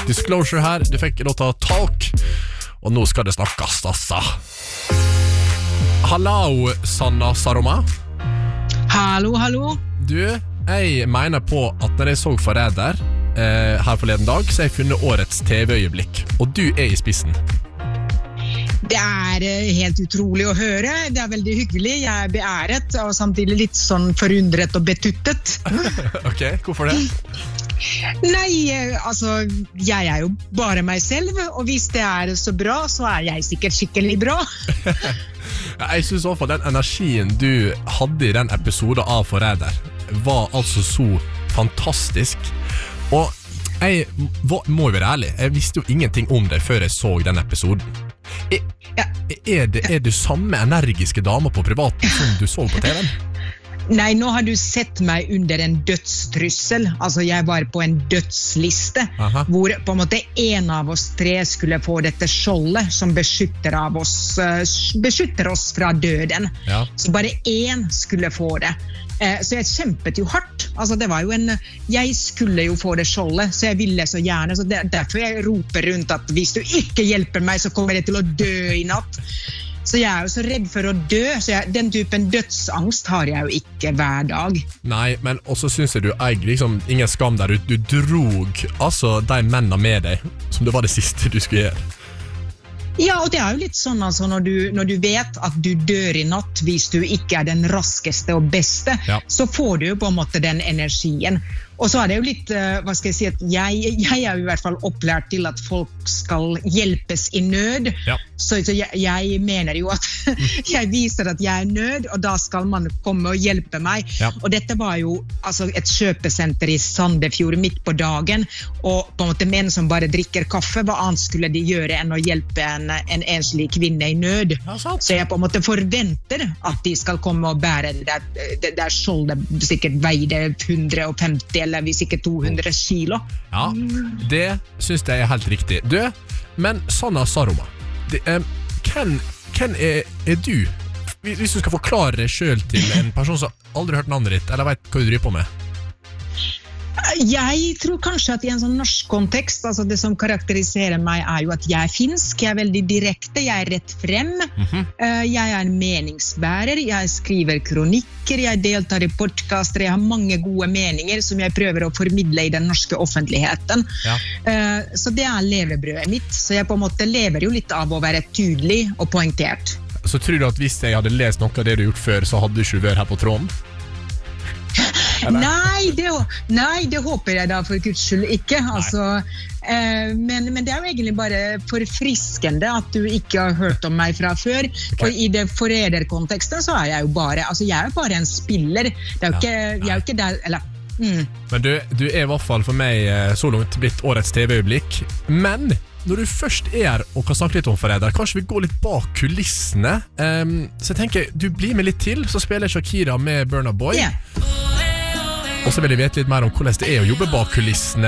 Disclosure her, du fikk låta Talk, og nå skal det snakkes, altså. Hallo, Sanna Saroma. Hallo. Du, jeg mener på at når jeg så Forræder her forleden dag, så har jeg funnet årets TV-øyeblikk, og du er i spissen. Det helt utrolig å høre. Det veldig hyggelig. Jeg beæret, og samtidig litt sånn forundret og betuttet. Ok, hvorfor det? Nei, altså, jeg jo bare meg selv, og hvis det så bra, så jeg sikkert skikkelig bra. Jeg synes i hvert fall den energien du hadde i den episoden av Forræder var altså så fantastisk. Og jeg må jo være ærlig, jeg visste jo ingenting om det før jeg så den episoden. Er du samme energiske dame på privaten som du så på TV-en? Nei, nå har du sett meg under en dødstrussel. Altså, jeg var på en dødsliste, hvor på en måte en av oss tre skulle få dette skjoldet som beskytter oss fra døden. Ja. Så bare en skulle få det. Så jeg kjempet jo hardt. Altså, det var jo jeg skulle jo få det skjoldet, så jeg ville så gjerne. Så derfor jeg roper rundt at hvis du ikke hjelper meg, så kommer jeg til å dø i natt. Så jeg jo så redd for å dø, så den typen dødsangst har jeg jo ikke hver dag. Nei, men også synes jeg du liksom ingen skam der du drog altså de mennene med deg, som det var det siste du skulle gjøre. Ja, og det jo litt sånn altså, når du vet at du dør i natt hvis du ikke den raskeste og beste, så får du jo på en måte den energien. Og så det jo litt, hva skal jeg si, at jeg jo i hvert fall opplært til at folk skal hjelpes i nød. Ja. Så jeg mener jo at jeg viser at jeg nød, og da skal man komme og hjelpe meg. Ja. Og dette var jo altså, et kjøpesenter i Sandefjord midt på dagen, og på en måte menn som bare drikker kaffe, hva annet skulle de gjøre enn å hjelpe en enslig kvinne i nød? Ja, så jeg på en måte forventer at de skal komme og bære det der skjoldet sikkert veide 150 eller hvis ikke 200 kilo. Ja, det synes jeg helt riktig. Du, men Sanna Saroma, hvem du? Hvis du skal forklare deg selv til en person som aldri har hørt navnet ditt, eller vet hva du driver på med? Jeg tror kanskje at i en sånn norsk kontekst, altså det som karakteriserer meg jo at jeg finsk, jeg veldig direkte, jeg rett frem, jeg en meningsbærer, jeg skriver kronikker, jeg deltar i podcaster, jeg har mange gode meninger som jeg prøver å formidle i den norske offentligheten. Ja. Så det levebrødet mitt, så jeg på en måte lever jo litt av å være tydelig og poengtert. Så tror du at hvis jeg hadde lest noe av det du har gjort før, så hadde du ikke vært her på tråden? Nei, det håper jeg da for Guds skyld ikke. Altså, men det jo egentlig bare forfriskende at du ikke har hørt om meg fra før. For i det forræderkonteksten så jeg jo bare, altså jeg jo bare en spiller. Det jeg jo ikke der, eller... Men du i hvert fall for meg så langt blitt årets TV-øyeblikk. Men når du først her og kan snakke litt om Forræder, kanskje vi går litt bak kulissene. Så jeg tenker, du blir med litt til, så spiller Shakira med Burna Boy. Og så vil jeg vite litt mer om hvordan det å jobbe bak kulissene